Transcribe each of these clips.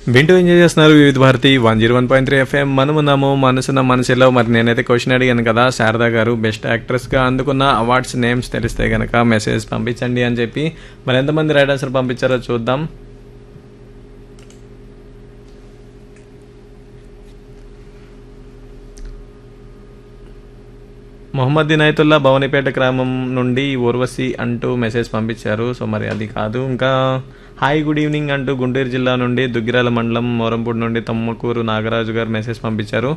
వింటూ ఎంజాయ్ చేస్తున్నారు వివిధ భారతి 101.3 ఎఫ్ఎం. మనమున్నాము మనసున్న మనసులో. మరి నేనైతే క్వశ్చన్ అడిగాను కదా, శారదా గారు బెస్ట్ యాక్ట్రెస్గా అందుకున్న అవార్డ్స్ నేమ్స్ తెలిస్తే కనుక మెసేజ్ పంపించండి అని చెప్పి. మరి ఎంతమంది రైట్ ఆన్సర్ పంపించారో చూద్దాం. మొహమ్మద్ ఇనాయతుల్లా భవనిపేట గ్రామం నుండి ఊర్వశి అంటూ మెసేజ్ పంపించారు. సో మరి అది కాదు. ఇంకా హాయ్ గుడ్ ఈవినింగ్ అంటూ గుంటూరు జిల్లా నుండి దుగ్గిరాల మండలం మోరంపూడి నుండి తమ్మకూరు నాగరాజు గారు మెసేజ్ పంపించారు.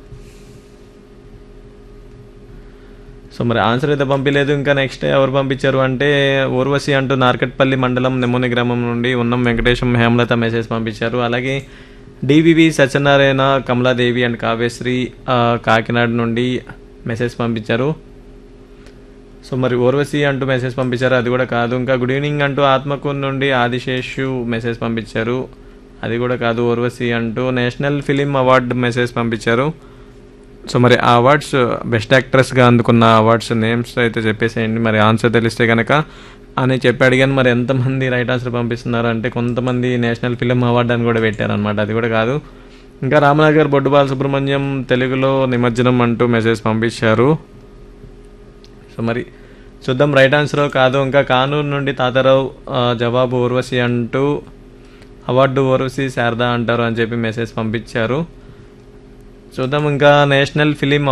సో మరి ఆన్సర్ అయితే పంపించలేదు. ఇంకా నెక్స్ట్ ఎవరు పంపించారు అంటే ఊర్వశి అంటూ నార్కట్పల్లి మండలం నెమ్మూని గ్రామం నుండి ఉన్నం వెంకటేశం హేమలత మెసేజ్ పంపించారు. అలాగే డివివి సత్యనారాయణ కమలాదేవి అండ్ కావ్యశ్రీ కాకినాడ నుండి మెసేజ్ పంపించారు. సో మరి ఊర్వశి అంటూ మెసేజ్ పంపించారు, అది కూడా కాదు. ఇంకా గుడ్ ఈవినింగ్ అంటూ ఆత్మకూరు నుండి ఆదిశేషు మెసేజ్ పంపించారు, అది కూడా కాదు. ఊర్వశి అంటూ నేషనల్ ఫిలిం అవార్డు మెసేజ్ పంపించారు. సో మరి ఆ అవార్డ్స్ బెస్ట్ యాక్ట్రెస్గా అందుకున్న అవార్డ్స్ నేమ్స్ అయితే చెప్పేసేయండి. మరి ఆన్సర్ తెలిస్తే కనుక అని చెప్పి అడిగాను. మరి ఎంతమంది రైట్ ఆన్సర్ పంపిస్తున్నారు అంటే కొంతమంది నేషనల్ ఫిలిం అవార్డు అని కూడా పెట్టారనమాట, అది కూడా కాదు. ఇంకా రామనగర్ బొడ్డు బాలసుబ్రహ్మణ్యం తెలుగులో నిమజ్జనం అంటూ మెసేజ్ పంపించారు. సో మరి చూద్దాం రైట్ ఆన్సర్ కాదు. ఇంకా కానూరు నుండి తాతారావు జవాబు ఊర్వశి అంటూ అవార్డు ఊర్వశి శారదా అంటారు అని చెప్పి మెసేజ్ పంపించారు. చూద్దాం. ఇంకా నేషనల్ ఫిలిం